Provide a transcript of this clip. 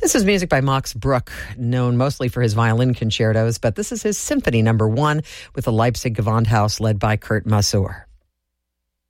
This is music by Max Bruch, known mostly for his violin concertos, but this is his Symphony No. 1 with the Leipzig Gewandhaus led by Kurt Masur.